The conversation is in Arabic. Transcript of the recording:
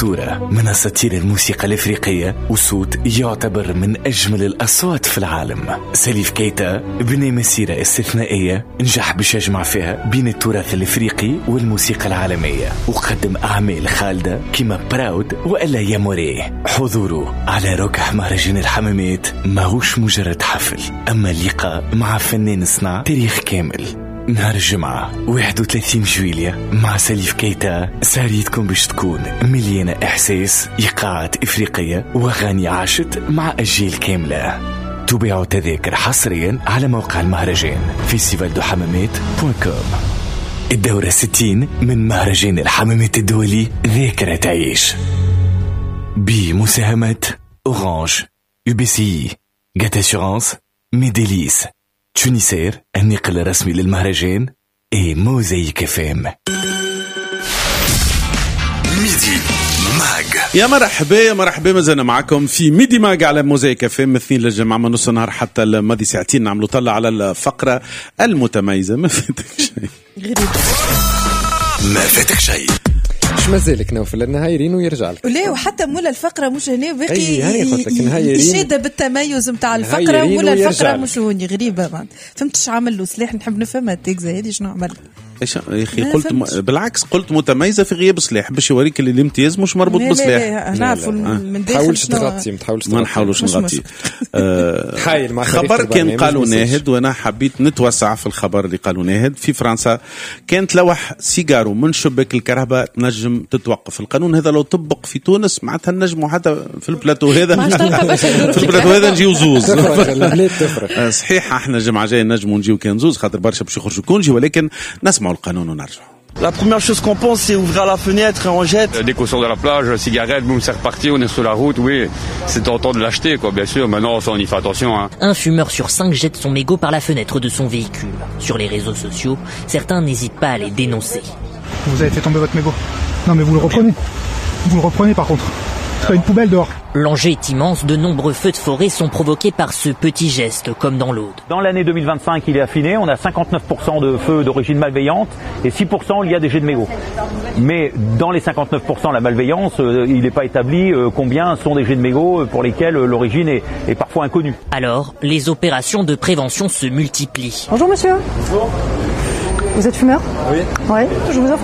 التورة من أساطير الموسيقى الإفريقية، وصوت يعتبر من أجمل الأصوات في العالم. سليف كيتا بنى مسيرة استثنائية نجح باش يجمع فيها بين التراث الإفريقي والموسيقى العالمية، وقدم أعمال خالدة كما براود وإلا يا موري. حضوره على ركح مهرجان الحمامات ماهوش مجرد حفل، أما لقاء مع فنان صنع تاريخ كامل. نهار الجمعة 31 جويلية مع سليف كيتا سهريتكم باش تكون مليانة إحساس، إيقاعات إفريقية وأغاني عاشت مع أجيال كاملة. تباعوا تذاكر حصريا على موقع المهرجان festivaldohammamat.com. الدورة 60 من مهرجان الحمامات الدولي ذاكرة تعيش، بمساهمة أورانج، UBCI، جات أسيورانس، ميديليس، تونيسير النقل الرسمي للمهرجان، اي موزايك FM. ميدي ماج. يا مرحبا مازلنا معكم في ميدي ماج على موزايك FM من 2 للجمعة من نص النهار حتى الماضي ساعتين نعملوا طلع على الفقرة المتميزة. ما فاتك شيء غريب، ما فاتك شيء. مش مازالك نوفل النهايرين ويرجع لك. لا وحتى مولا الفقرة مش هنا باقي يشيد بالتميز متاع الفقرة، مولا الفقرة مش هوني غريبة. ما فهمتش عمل له سلاح، نحب نفهمها التكزة هذه شنو عمل. ايش يا اخي قلت بالعكس، قلت متميزة في غياب سلاح باش يوريك اللي الامتياز مش مربوط بسلاح. نعرفوا من داخل تحاولش تغطي ما نحاولوش نغطي. خبر كان قالوا ناهد، وانا حبيت نتوسع في الخبر اللي قالوا ناهد. في فرنسا كانت لوح سيجارو من شباك الكهرباء نجم تتوقف. القانون هذا لو طبق في تونس معناتها نجموا حتى في البلاتو هذا في البلاتو هذا نجيو زوز. صحيح احنا الجمعة جاي نجموا نجيو كان زوز خاطر برشا باش يخرجوا كونجي، ولكن نسمعوا القانون ونرجع. La première chose qu'on pense, c'est ouvrir la fenêtre et on jette. Dès qu'on sort de la plage, cigarette, boum, c'est reparti, on est sur la route, oui. C'est tentant de l'acheter, quoi, bien sûr. Maintenant, ça, on y fait attention, hein. Un fumeur sur 5 jette son mégot par la fenêtre de son véhicule. Sur les réseaux sociaux, certains n'hésitent pas à les dénoncer. Vous avez fait tomber votre mégot. Non, mais vous le reprenez. Vous le reprenez, par contre. C'est pas une poubelle dehors. L'enjeu est immense, de nombreux feux de forêt sont provoqués par ce petit geste, comme dans l'Aude. Dans l'année 2025, il est affiné, on a 59% de feux d'origine malveillante et 6% il y a des jets de mégots. Mais dans les 59%, la malveillance, il n'est pas établi combien sont des jets de mégots pour lesquels l'origine est parfois inconnue. Alors, les opérations de prévention se multiplient. Bonjour monsieur. Bonjour. Vous êtes fumeur ? Oui. Ouais, je vous offre